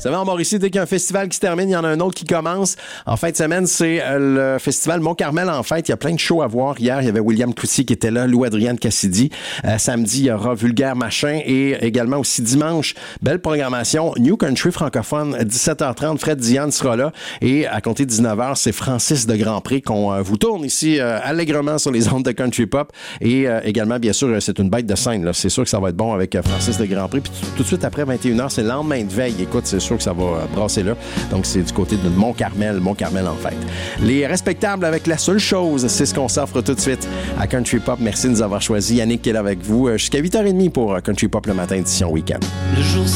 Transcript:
savez, en Mauricie, dès qu'il y a un festival qui se termine, il y en a un autre qui commence. En fin de semaine, c'est le festival Mont-Carmel en fête. Il y a plein de shows à voir. Hier, il y avait William Cloutier qui était là, Lou-Adrienne Cassidy. Samedi, il y aura Vulgaire Machin et également aussi dimanche, belle programmation. New Country francophone, 17h30, Fred Dion sera là. Et à compter de 19h, c'est Francis de Grandpré qu'on vous tourne ici allègrement sur les ondes de Country Pop. Et également, bien sûr, c'est une bête de scène. Là. C'est sûr que ça va être bon avec Francis de Grandpré. Puis tout de suite après 21h, c'est le lendemain de veille. Écoute, c'est sûr que ça va brasser là. Donc, c'est du côté de Mont-Carmel en fait. Les respectables avec la seule chose, c'est ce qu'on s'offre tout de suite à Country Pop. Merci de nous avoir choisis. Yannick qui est là avec vous jusqu'à 8h30 pour Country Pop le matin, édition week-end.